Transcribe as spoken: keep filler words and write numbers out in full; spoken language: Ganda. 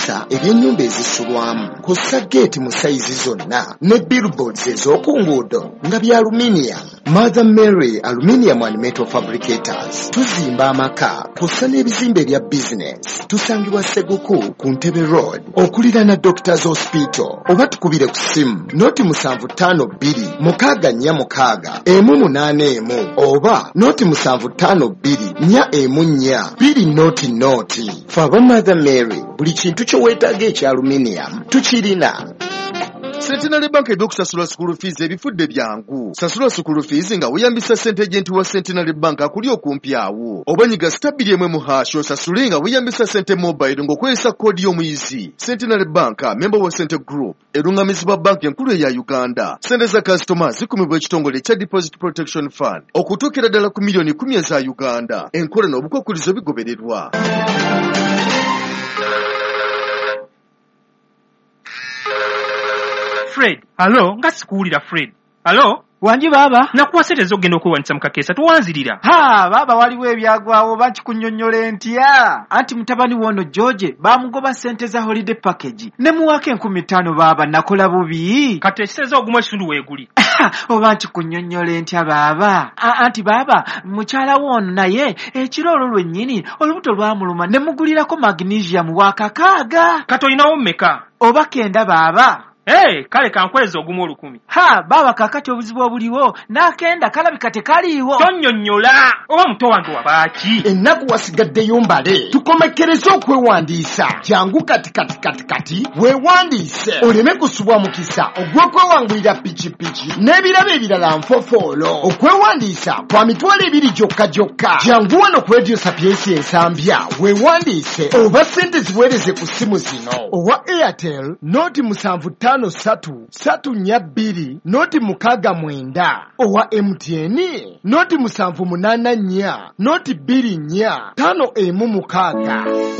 ebyennyumba ezisulwamu kosa geeti mu sayizi zonna ne billboards ez'oku nguudo nga bya aluminium. Mother Mary Aluminium and Metal Fabricators tuzimba amaka kosa n'ebizimbe ebya business. Tusangibwa Seguku ku Ntebe Road okuliraana Doctors Hospital oba tukubire ku ssimu noti musanvu ttaano bbiri mukaaga nnya mukaaga emu munaana emu oba noti musanvu ttaano bbiri nnya emu nnya bbiri noti noti. Fe aba Mother Mary buli kintu kye weetaaga ekya aluminium tukirina. Centenary Bank eby'okusasula school fees ebifudde byangu. Sasula school fees nga weeyambisa ssente agenti wa Centenary Bank akuli okumpi awo. Oba nyiga stabili emwe mu hash osasule nga weeyambisa ssente mobile ng'okozesa koodi y'omuyizi. Centenary Bank, member wa Cente Group, erungamizibwa bank enkulu eya Uganda. Ssente za customers zikumibwa ekitongole ekya Deposit Protection Fund okutuukira ddala ku miliyoni kumi eza Uganda. Enkola n'obukwakkulizo bigobererwa. Fred, alo, nga sikuwulira Fred. Alo? Wanji baba? Nakuwa sente z'ogenda okwewanisa mu kakeesa tuwanzirira. Ha, baba waliwo ebyagwawo bakikunnyonnyola ntya. Anti mutabani wono George bamugoba sente za holiday package. Ne muwaka enkumi ttaano baba nakola bubi. Kati ekiseza ogumu ekitundu weeguli. Oba nkikunnyonnyola ntya baba. Anti baba mukyala wono naye ekiro olwo lwennyini olubuto lwamuluma ne mugulirako magnesium wakakaaga. Kati olinawo mmeka? Oba kenda baba. Hey, kale kankweza ogumu olukumi. Ha, baba kakati obuzibu obuliwo nakenda kalabika tekaliiwo. Tonnyonnyola oba muto wange wabaaki. Ennaku wasigaddeyo mbale tukomekereze okwewandiisa. Jangu kati kati kati kati weewandiise oleme kusubwa mukisa ogw'okwewangulira pikipiki n'ebirabo ebirala nfofoolo. Okwewandiisa kwa mitwalo ebiri gyokka gyokka. Jangu wano ku Radio Sapiensi ensambya weewandiise oba ssente ziweereze ku ssimu zino. Owa Airtel noti musanvu ttaano satu satu nnya bbiri noti mukaaga mwenda. Owa M T N noti musanvu munaana nnya noti bbiri nnya ttaano emu mukaaga.